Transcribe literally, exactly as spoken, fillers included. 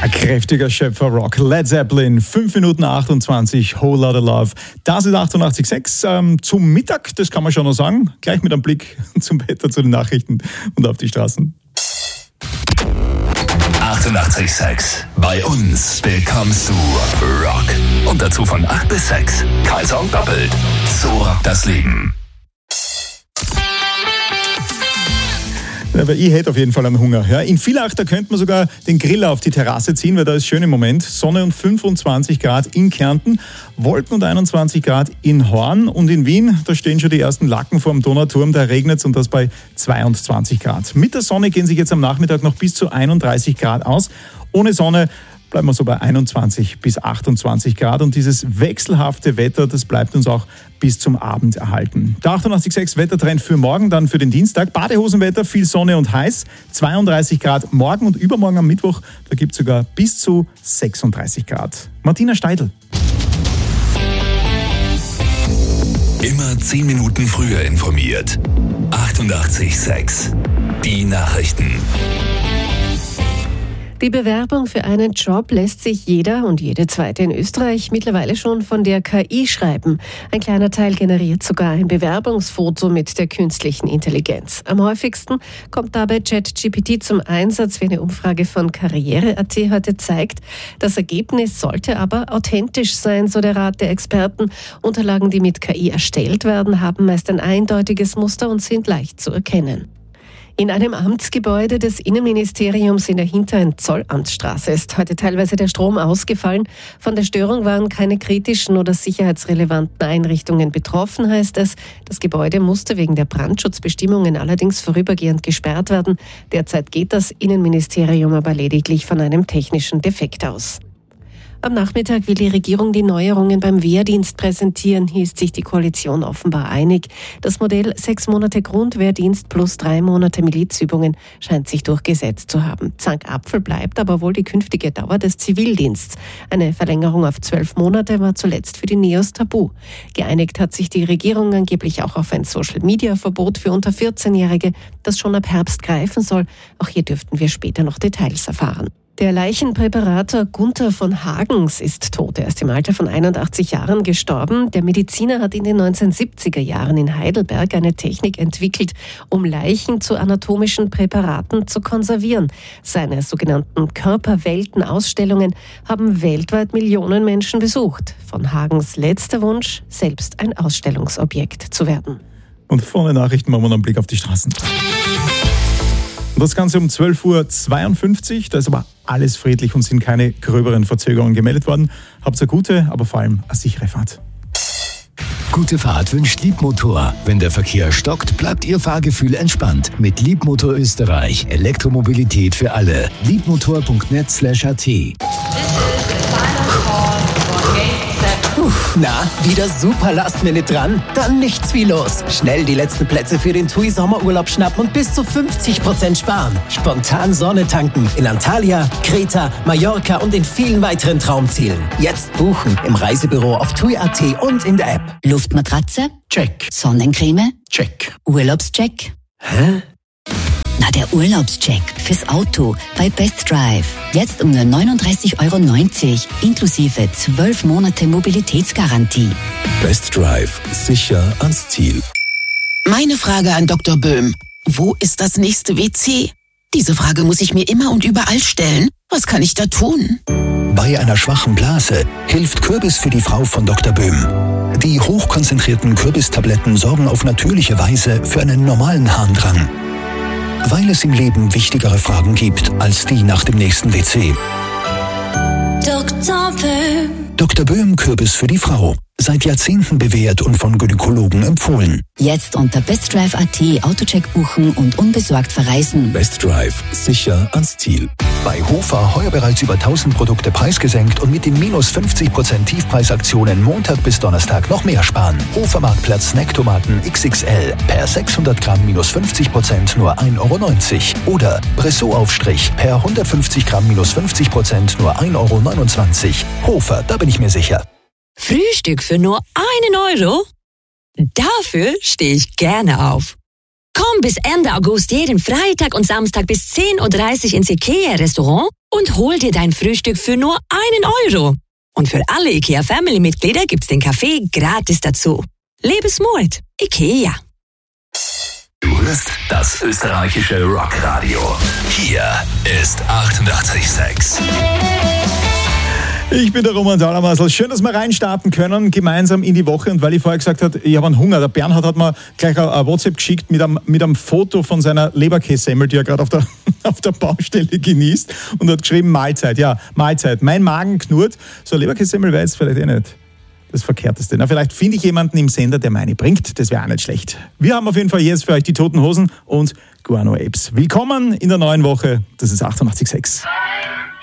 Ein kräftiger Schöpfer-Rock. Led Zeppelin, fünf Minuten achtundzwanzig, Whole Lotta Love. Das ist achtundachtzig Komma sechs ähm, zum Mittag, das kann man schon noch sagen. Gleich mit einem Blick zum Wetter, zu den Nachrichten und auf die Straßen. achtundachtzig Komma sechs. Bei uns bekommst du Rock. Und dazu von acht bis sechs. Kein Song doppelt. So rockt das Leben. Aber ich hätte auf jeden Fall einen Hunger. Ja, in Villach, da könnte man sogar den Grill auf die Terrasse ziehen, weil da ist schön im Moment. Sonne und fünfundzwanzig Grad in Kärnten, Wolken und einundzwanzig Grad in Horn. Und in Wien, da stehen schon die ersten Lacken vor dem Donauturm, da regnet es und das bei zweiundzwanzig Grad. Mit der Sonne gehen sich jetzt am Nachmittag noch bis zu einunddreißig Grad aus. Ohne Sonne bleiben wir so bei einundzwanzig bis achtundzwanzig Grad. Und dieses wechselhafte Wetter, das bleibt uns auch bis zum Abend erhalten. Der achtundachtzig Komma sechs Wettertrend für morgen, dann für den Dienstag. Badehosenwetter, viel Sonne und heiß. zweiunddreißig Grad morgen und übermorgen am Mittwoch, da gibt es sogar bis zu sechsunddreißig Grad. Martina Steidl. Immer zehn Minuten früher informiert. achtundachtzig Komma sechs. Die Nachrichten. Die Bewerbung für einen Job lässt sich jeder und jede Zweite in Österreich mittlerweile schon von der K I schreiben. Ein kleiner Teil generiert sogar ein Bewerbungsfoto mit der künstlichen Intelligenz. Am häufigsten kommt dabei ChatGPT zum Einsatz, wie eine Umfrage von Karriere Punkt at heute zeigt. Das Ergebnis sollte aber authentisch sein, so der Rat der Experten. Unterlagen, die mit K I erstellt werden, haben meist ein eindeutiges Muster und sind leicht zu erkennen. In einem Amtsgebäude des Innenministeriums in der hinteren Zollamtsstraße ist heute teilweise der Strom ausgefallen. Von der Störung waren keine kritischen oder sicherheitsrelevanten Einrichtungen betroffen, heißt es. Das Gebäude musste wegen der Brandschutzbestimmungen allerdings vorübergehend gesperrt werden. Derzeit geht das Innenministerium aber lediglich von einem technischen Defekt aus. Am Nachmittag will die Regierung die Neuerungen beim Wehrdienst präsentieren. Hier ist sich die Koalition offenbar einig. Das Modell sechs Monate Grundwehrdienst plus drei Monate Milizübungen scheint sich durchgesetzt zu haben. Zankapfel bleibt aber wohl die künftige Dauer des Zivildienstes. Eine Verlängerung auf zwölf Monate war zuletzt für die Neos tabu. Geeinigt hat sich die Regierung angeblich auch auf ein Social-Media-Verbot für unter vierzehnjährige, das schon ab Herbst greifen soll. Auch hier dürften wir später noch Details erfahren. Der Leichenpräparator Gunther von Hagens ist tot. Er ist im Alter von einundachtzig Jahren gestorben. Der Mediziner hat in den neunzehnhundertsiebziger Jahren in Heidelberg eine Technik entwickelt, um Leichen zu anatomischen Präparaten zu konservieren. Seine sogenannten Körperwelten-Ausstellungen haben weltweit Millionen Menschen besucht. Von Hagens letzter Wunsch, selbst ein Ausstellungsobjekt zu werden. Und vor den Nachrichten machen wir noch einen Blick auf die Straßen. Und das Ganze um zwölf Uhr zweiundfünfzig, da ist aber alles friedlich und sind keine gröberen Verzögerungen gemeldet worden. Habt eine gute, aber vor allem eine sichere Fahrt. Gute Fahrt wünscht Liebmotor. Wenn der Verkehr stockt, bleibt Ihr Fahrgefühl entspannt. Mit Liebmotor Österreich. Elektromobilität für alle. liebmotor punkt net slash at. Na, wieder super Last-Minute dran? Dann nichts wie los. Schnell die letzten Plätze für den T U I Sommerurlaub schnappen und bis zu fünfzig Prozent sparen. Spontan Sonne tanken in Antalya, Kreta, Mallorca und in vielen weiteren Traumzielen. Jetzt buchen im Reisebüro auf T U I punkt at und in der App. Luftmatratze? Check. Sonnencreme? Check. Urlaubscheck? Hä? Na, der Urlaubscheck fürs Auto bei Best Drive. Jetzt um nur neununddreißig Euro neunzig, inklusive zwölf Monate Mobilitätsgarantie. Best Drive. Sicher ans Ziel. Meine Frage an Doktor Böhm. Wo ist das nächste W C? Diese Frage muss ich mir immer und überall stellen. Was kann ich da tun? Bei einer schwachen Blase hilft Kürbis für die Frau von Doktor Böhm. Die hochkonzentrierten Kürbistabletten sorgen auf natürliche Weise für einen normalen Harndrang. Weil es im Leben wichtigere Fragen gibt als die nach dem nächsten W C. Doktor Böhm. Doktor Böhm Kürbis für die Frau. Seit Jahrzehnten bewährt und von Gynäkologen empfohlen. Jetzt unter bestdrive punkt at Autocheck buchen und unbesorgt verreisen. Best Drive. Sicher ans Ziel. Bei Hofer heuer bereits über tausend Produkte preisgesenkt und mit den minus fünfzig Prozent Tiefpreisaktionen Montag bis Donnerstag noch mehr sparen. Hofer Marktplatz Snacktomaten X X L per sechshundert Gramm minus fünfzig Prozent nur ein Euro neunzig. Oder Bressot-Aufstrich per hundertfünfzig Gramm minus fünfzig Prozent nur ein Euro neunundzwanzig. Hofer, da bin ich mir sicher. Frühstück für nur einen Euro? Dafür stehe ich gerne auf. Komm bis Ende August jeden Freitag und Samstag bis zehn Uhr dreißig ins IKEA-Restaurant und hol dir dein Frühstück für nur einen Euro. Und für alle IKEA Family-Mitglieder gibt's den Kaffee gratis dazu. Lebensmut, IKEA. Du hörst das österreichische Rockradio. Hier ist achtundachtzig Komma sechs. Ich bin der Roman Salamassel. Schön, dass wir reinstarten können, gemeinsam in die Woche. Und weil ich vorher gesagt habe, ich habe einen Hunger. Der Bernhard hat mir gleich ein WhatsApp geschickt mit einem, mit einem Foto von seiner Leberkässemmel, die er gerade auf der, auf der Baustelle genießt. Und hat geschrieben, Mahlzeit. Ja, Mahlzeit. Mein Magen knurrt. So eine Leberkässemmel wäre jetzt vielleicht eh nicht das Verkehrteste. Na, vielleicht finde ich jemanden im Sender, der meine bringt. Das wäre auch nicht schlecht. Wir haben auf jeden Fall jetzt für euch die Toten Hosen und Guano Apes. Willkommen in der neuen Woche. Das ist achtundachtzig Komma sechs.